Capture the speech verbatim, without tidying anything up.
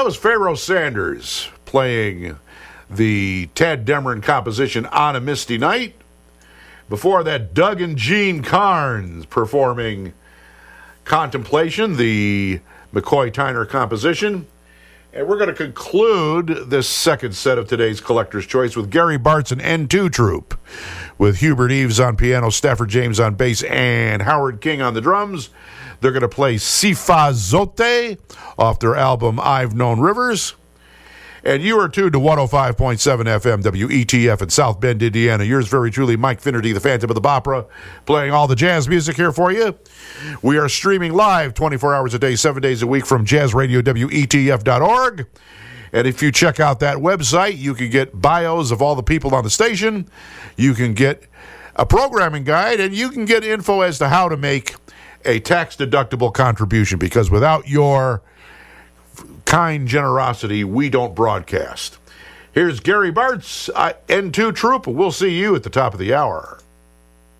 That was Pharoah Sanders playing the Tad Dameron composition On a Misty Night. Before that, Doug and Gene Carnes performing Contemplation, the McCoy Tyner composition. And we're going to conclude this second set of today's Collector's Choice with Gary Bart's and N two Troop, with Hubert Eves on piano, Stafford James on bass, and Howard King on the drums. They're going to play Sifa Zote off their album I've Known Rivers. And you are tuned to one oh five point seven F M W E T F in South Bend, Indiana. Yours very truly, Mike Finnerty, the Phantom of the Opera, playing all the jazz music here for you. We are streaming live twenty-four hours a day, seven days a week from jazz radio W E T F dot org. And if you check out that website, you can get bios of all the people on the station. You can get a programming guide, and you can get info as to how to make a tax-deductible contribution, because without your kind generosity, we don't broadcast. Here's Gary Bart's uh, N two Troop. We'll see you at the top of the hour.